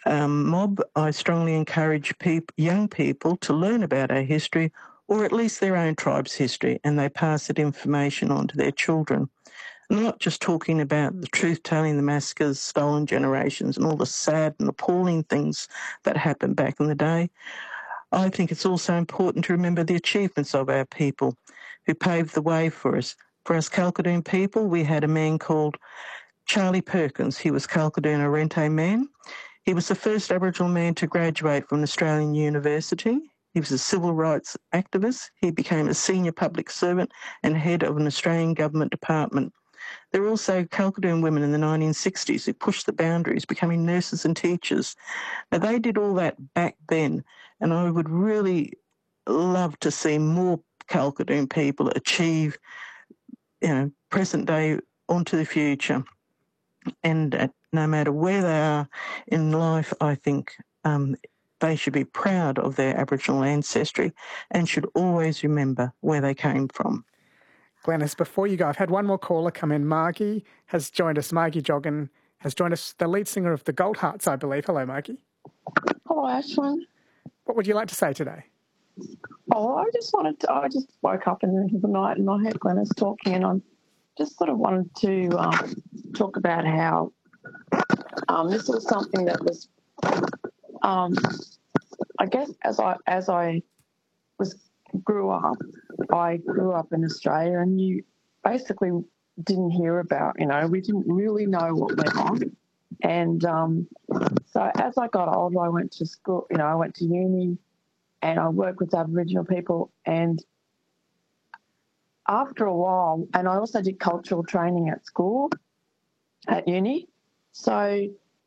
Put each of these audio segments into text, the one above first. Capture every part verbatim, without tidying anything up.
um, mob, I strongly encourage peop- young people to learn about our history, or at least their own tribe's history, and they pass that information on to their children. I'm not just talking about the truth-telling, the massacres, stolen generations, and all the sad and appalling things that happened back in the day. I think it's also important to remember the achievements of our people who paved the way for us. For us Kalkadoon people, we had a man called Charlie Perkins. He was Kalkadoon Arrente man. He was the first Aboriginal man to graduate from an Australian university. He was a civil rights activist. He became a senior public servant and head of an Australian government department. There were also Kalkadoon women in the nineteen sixties who pushed the boundaries, becoming nurses and teachers. Now, they did all that back then, and I would really love to see more Kalkadoon people achieve, you know, present day onto the future. And uh, no matter where they are in life, I think um, they should be proud of their Aboriginal ancestry and should always remember where they came from. Glenys, before you go, I've had one more caller come in. Margie has joined us. Margie Joggin has joined us, the lead singer of the Goldhearts, I believe. Hello, Margie. Hello, Ashwin. What would you like to say today? Oh, I just wanted to, I just woke up in the middle of the night and I heard Glenys talking, and I just sort of wanted to um, talk about how um, this was something that was, um, I guess, as I as I was grew up, I grew up in Australia, and you basically didn't hear about, you know, we didn't really know what went on. And um, so as I got older, I went to school, you know, I went to uni and I worked with Aboriginal people. And after a while, and I also did cultural training at school, at uni. So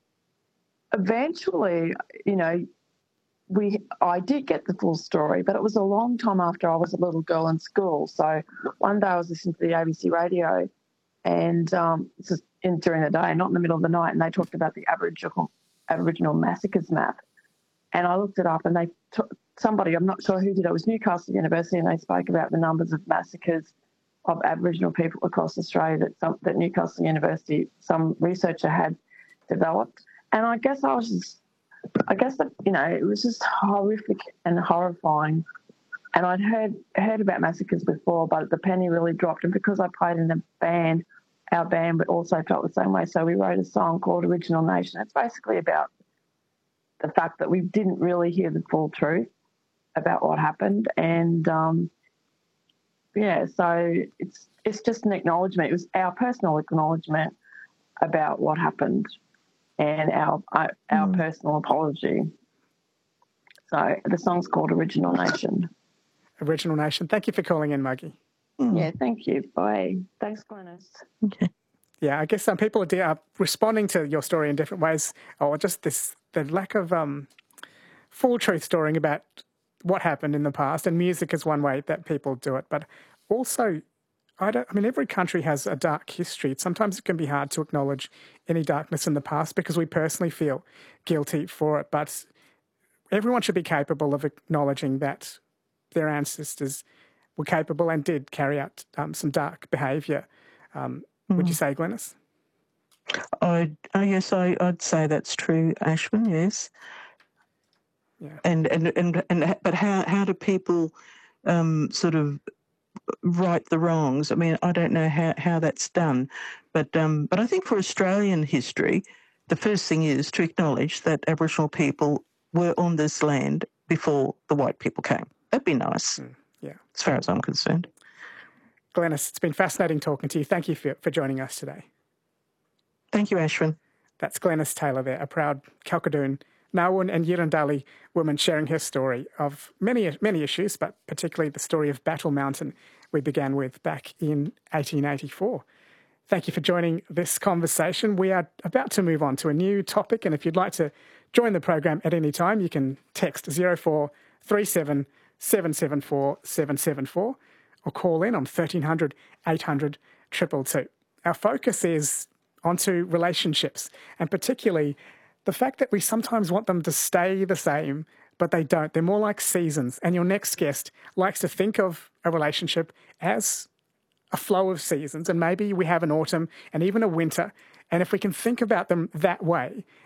eventually, you know, we I did get the full story, but it was a long time after I was a little girl in school. So one day I was listening to the A B C radio, and um, this is in, during the day, not in the middle of the night, and they talked about the Aboriginal Aboriginal massacres map. And I looked it up, and they t- somebody, I'm not sure who did it, it was Newcastle University, and they spoke about the numbers of massacres of Aboriginal people across Australia that some, that Newcastle University, some researcher had developed. And I guess I was just, I guess that, you know, it was just horrific and horrifying. And I'd heard heard about massacres before, but the penny really dropped. And because I played in a band, our band also felt the same way. So we wrote a song called Original Nation. It's basically about the fact that we didn't really hear the full truth about what happened. And, um, yeah, so it's it's just an acknowledgement. It was our personal acknowledgement about what happened and our our, our mm. personal apology. So the song's called Original Nation. Original Nation. Thank you for calling in, Maggie. Mm. Yeah, thank you. Bye. Thanks, Glenys. Okay. Yeah, I guess some people are, are responding to your story in different ways, or just this the lack of um, full truth storying about what happened in the past, and music is one way that people do it. But also, I don't. I mean, every country has a dark history. Sometimes it can be hard to acknowledge any darkness in the past because we personally feel guilty for it. But everyone should be capable of acknowledging that their ancestors were capable and did carry out um, some dark behaviour. Um, mm. Would you say, Glenys? I, oh, yes, I, I'd say that's true, Ashwin, yes. Yeah. And, and, and, and, but how, how do people um, sort of right the wrongs? I mean, I don't know how, how that's done. But, um, but I think for Australian history, the first thing is to acknowledge that Aboriginal people were on this land before the white people came. That'd be nice, mm, yeah, as far as I'm concerned. Glenys, it's been fascinating talking to you. Thank you for, for joining us today. Thank you, Ashwin. That's Glenys Taylor there, a proud Kalkadoon, Nawun and Yirrindali woman sharing her story of many, many issues, but particularly the story of Battle Mountain we began with back in eighteen eighty-four. Thank you for joining this conversation. We are about to move on to a new topic, and if you'd like to join the program at any time, you can text zero four three seven seven seven four seven seven four or call in on thirteen hundred eight hundred two two two. Our focus is onto relationships, and particularly the fact that we sometimes want them to stay the same, but they don't. They're more like seasons. And your next guest likes to think of a relationship as a flow of seasons, and maybe we have an autumn and even a winter. And if we can think about them that way,